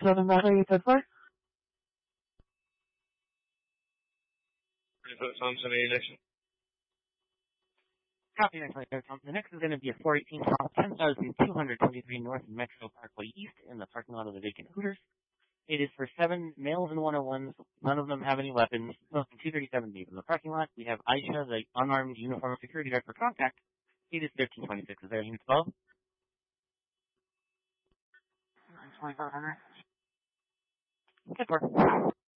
Southern Valley, that's far. Thompson, any next one? Copy, next flight, Thompson. The next is going to be a 418 South 10,223 North Metro Parkway East in the parking lot of the vacant Hooters. It is for 7 males and 101s. None of them have any weapons. Less than 237 deep in the parking lot. We have Aisha, the unarmed uniformed security guard for contact. It is 1326. Is there units above? 2500. Good work.